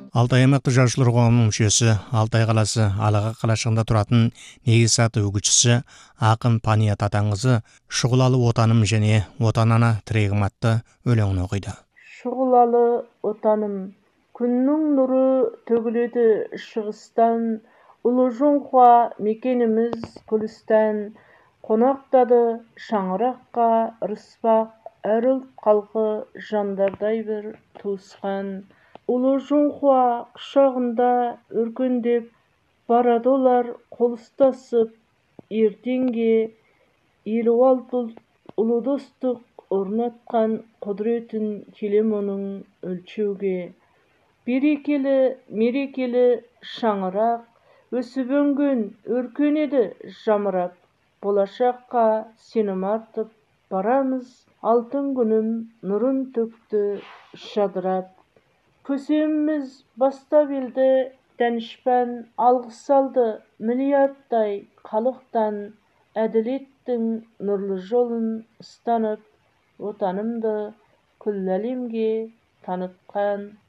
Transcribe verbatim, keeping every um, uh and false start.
Алтай аймақтық жазушылар қоғамының мүшесі, Алтай қаласы Алаға қалашығында тұратын негіз аты өгізшісі ақын Пания Татаңқызы «Шұғылалы отаным» және «Отан ана тірегім» атты өлеңін оқиды. Шұғылалы отаным, күннің нұры төгіледі шығыстан, ұлы жоңға мекеніміз Гүлістан, қонақтады шаңыраққа ырыспақ әр ұлт халқы жандардай бір туысқан. Ұлы жоңға құшағында өркендеп барады олар қол ұстасып ертеңге, елу алты ұлт ұлы достық орнатқан құдіретін келем оның өлшеуге. Берекелі мерекелі шаңырақ өсіп өнген өркенеді жамырап, болашаққа сенім артып барамыз, алтын күнім нұрын төкті жадырап. Көсеміміз бастап елді дәнішпан алғыс алды миллиардтай халықтан, әділеттің нұрлы жолын ұстанып, отанымды күллі әлемге танытқан.